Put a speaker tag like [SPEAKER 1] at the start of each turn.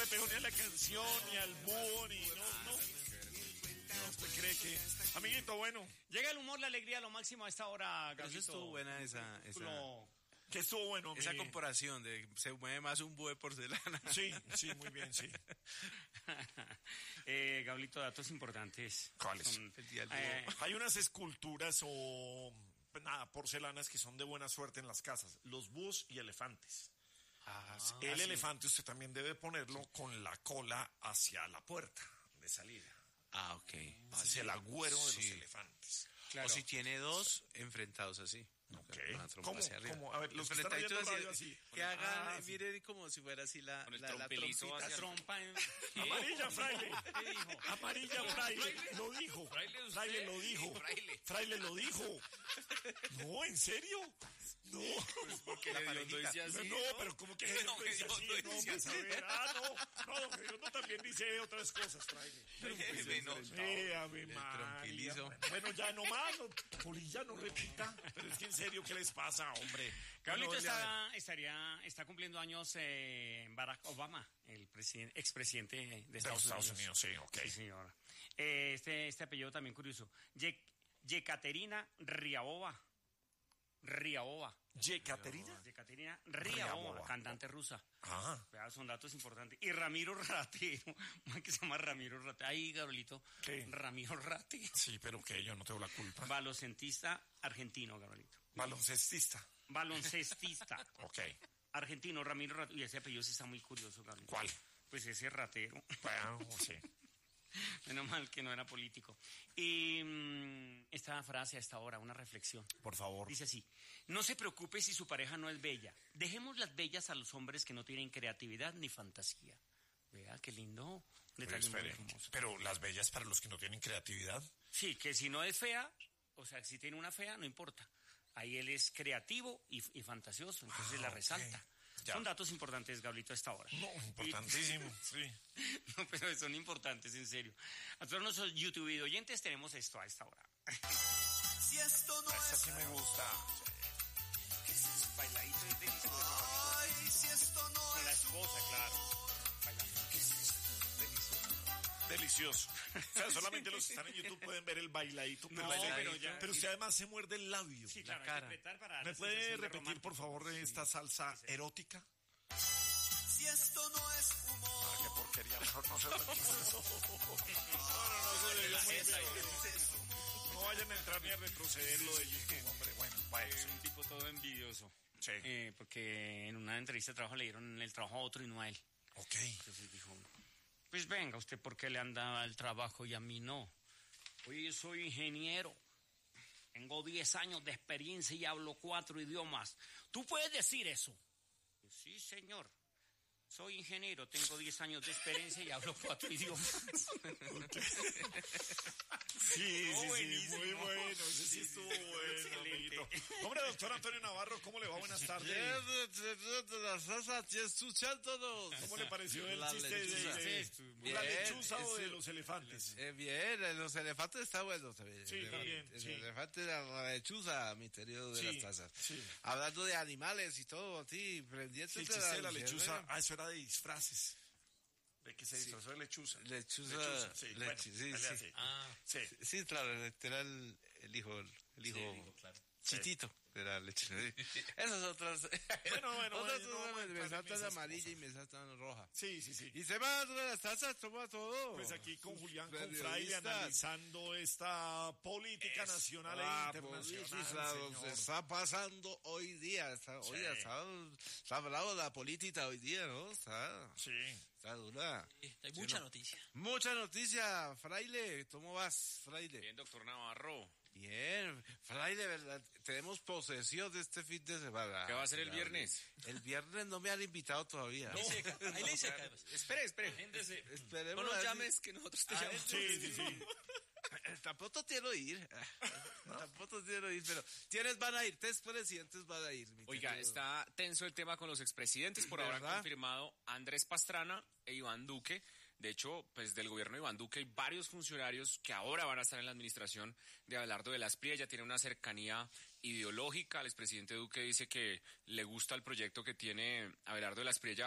[SPEAKER 1] le pegó ni a la canción, ni al búho, ni... No, ¿usted cree que...? Amiguito, bueno.
[SPEAKER 2] Llega el humor, la alegría, lo máximo a esta hora, Gabrielito.
[SPEAKER 3] Eso estuvo buena esa...
[SPEAKER 1] Que estuvo bueno,
[SPEAKER 3] esa comparación de se mueve más un búho de porcelana.
[SPEAKER 1] Sí, muy bien, sí.
[SPEAKER 2] Gabrielito, datos importantes.
[SPEAKER 1] ¿Cuáles? Hay unas esculturas porcelanas que son de buena suerte en las casas. Los búhos y elefantes. El elefante usted también debe ponerlo con la cola hacia la puerta de salida.
[SPEAKER 3] Ok.
[SPEAKER 1] Hacia el agüero de los elefantes.
[SPEAKER 3] Claro. O si tiene dos enfrentados así.
[SPEAKER 1] Okay. ¿Cómo? A ver, los que están viendo radio así.
[SPEAKER 3] Que hagan, miren como si fuera así la
[SPEAKER 2] trompa.
[SPEAKER 1] Amarilla, fraile. ¿Qué dijo? Amarilla, fraile. Lo dijo. Fraile lo dijo. Fraile lo dijo. No, ¿en serio? No.
[SPEAKER 2] Pues porque Hediondo dice así.
[SPEAKER 1] No, pero como que Hediondo dice así. No, pues a ver. No, don Hediondo también dice otras cosas, fraile.
[SPEAKER 3] Tranquilizo.
[SPEAKER 1] Bueno, ya nomás. Polilla, no repita. Pero es que en serio, ¿qué les pasa, hombre?
[SPEAKER 2] Carlito está cumpliendo años Barack Obama, el expresidente de Estados Unidos.
[SPEAKER 1] Sí, ok.
[SPEAKER 2] Sí, señora. Este apellido también curioso. Yekaterina Ryabova. Yekaterina Ryabova, cantante rusa. Son datos importantes. Y Ramiro Ratero, que se llama Ramiro Ratero. Ahí, Gabrielito.
[SPEAKER 1] ¿Qué?
[SPEAKER 2] Ramiro Ratero.
[SPEAKER 1] Sí, pero que yo no tengo la culpa.
[SPEAKER 2] Baloncestista argentino, Gabrielito.
[SPEAKER 1] Baloncestista.
[SPEAKER 2] Ok. Argentino, Ramiro Ratero. Y ese apellido sí está muy curioso, Gabrielito.
[SPEAKER 1] ¿Cuál?
[SPEAKER 2] Pues ese Ratero.
[SPEAKER 1] Bueno, sí.
[SPEAKER 2] Menos mal que no era político. Y esta frase a esta hora, una reflexión.
[SPEAKER 1] Por favor.
[SPEAKER 2] Dice así: no se preocupe si su pareja no es bella. Dejemos las bellas a los hombres que no tienen creatividad ni fantasía. Vea, qué lindo. Detalle muy hermoso.
[SPEAKER 1] Pero las bellas para los que no tienen creatividad.
[SPEAKER 2] Sí, que si no es fea, o sea, si tiene una fea, no importa. Ahí él es creativo y fantasioso, entonces la resalta.
[SPEAKER 1] Okay. Ya.
[SPEAKER 2] Son datos importantes, Gablito, a esta hora.
[SPEAKER 1] No, importantísimo, sí.
[SPEAKER 2] No, pero son importantes, en serio. A todos nuestros YouTube oyentes tenemos esto a esta hora.
[SPEAKER 4] Si esto no
[SPEAKER 1] esta
[SPEAKER 4] es...
[SPEAKER 1] sí me gusta.
[SPEAKER 2] Bailadito de delicioso.
[SPEAKER 4] Ay, si esto no
[SPEAKER 2] con
[SPEAKER 4] es...
[SPEAKER 2] la esposa, claro. Bailando.
[SPEAKER 1] Delicioso. O sea, solamente los que están en YouTube pueden ver el bailadito.
[SPEAKER 2] No, pero
[SPEAKER 1] usted además se muerde el labio.
[SPEAKER 2] Sí, claro,
[SPEAKER 3] la cara.
[SPEAKER 1] ¿Me puede repetir, por favor, esta salsa erótica?
[SPEAKER 4] Si esto no es humor.
[SPEAKER 1] Qué porquería, mejor no se No vayan a entrar ni a retroceder lo de YouTube, hombre. Bueno,
[SPEAKER 2] es un tipo todo envidioso.
[SPEAKER 1] Sí.
[SPEAKER 2] Porque en una entrevista de trabajo le dieron el trabajo a otro y no a él.
[SPEAKER 1] Ok.
[SPEAKER 2] Entonces dijo: pues venga, ¿usted por qué le anda el trabajo y a mí no? Oye, yo soy ingeniero. Tengo 10 años de experiencia y hablo 4 idiomas. ¿Tú puedes decir eso? Yo, sí, señor. Soy ingeniero, tengo 10 años de experiencia y hablo 4 idiomas.
[SPEAKER 1] Sí, muy bueno. Ese sí estuvo bueno, amiguito. Hombre, doctor Antonio Navarro, ¿cómo le va? Buenas tardes. ¿Cómo le pareció el chiste de la lechuza o de los elefantes?
[SPEAKER 3] Bien, los elefantes está bueno también.
[SPEAKER 1] Sí, también.
[SPEAKER 3] El elefante de la lechuza, misterio de las tazas.
[SPEAKER 1] Sí.
[SPEAKER 3] Hablando de animales y todo, así, pendientes
[SPEAKER 1] de la lechuza. Eso era de disfraces. De que se disfrazó de lechuza.
[SPEAKER 3] Lechuza.
[SPEAKER 1] Sí,
[SPEAKER 3] sí, claro, era el hijo.
[SPEAKER 2] Claro.
[SPEAKER 3] Chitito de la lechuza. Esas otras.
[SPEAKER 1] Bueno,
[SPEAKER 3] me saltan amarilla y me saltan roja.
[SPEAKER 1] Sí.
[SPEAKER 3] Y se va a las tazas, toma todo.
[SPEAKER 1] Pues aquí con Julián, con Fraile, analizando esta política nacional e internacional.
[SPEAKER 3] Se está pasando hoy día. Se ha hablado de la política hoy día, ¿no? Está dura.
[SPEAKER 5] Hay mucha noticia.
[SPEAKER 3] Mucha noticia, Fraile. ¿Cómo vas, Fraile?
[SPEAKER 2] Bien, doctor Navarro.
[SPEAKER 3] Bien, Fraile, de verdad, tenemos posesión de este fin de semana.
[SPEAKER 2] ¿Qué va a hacer el viernes?
[SPEAKER 3] El viernes no me han invitado todavía.
[SPEAKER 5] No. Ahí le dice acá.
[SPEAKER 2] Espere.
[SPEAKER 3] Esperemos.
[SPEAKER 5] No nos llames, que nosotros te llamamos.
[SPEAKER 1] Sí.
[SPEAKER 3] Tampoco quiero ir. Pero ¿quiénes van a ir? 3 presidentes van a ir.
[SPEAKER 6] Oiga, está tenso el tema con los expresidentes. Por ahora han confirmado Andrés Pastrana e Iván Duque. De hecho, pues del gobierno de Iván Duque hay varios funcionarios que ahora van a estar en la administración de Abelardo de la Espriella. Ya tiene una cercanía ideológica. El expresidente Duque dice que le gusta el proyecto que tiene Abelardo de la Espriella